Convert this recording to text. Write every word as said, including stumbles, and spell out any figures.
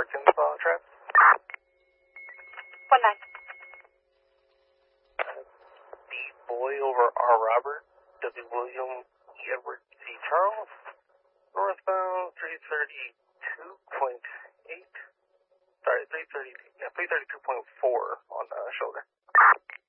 American uh, trap. One nine. The boy over R. Robert, W. William, E. Edward C. Charles, northbound three thirty-two point eight. Sorry, three thirty, yeah, three thirty-two point four on the shoulder.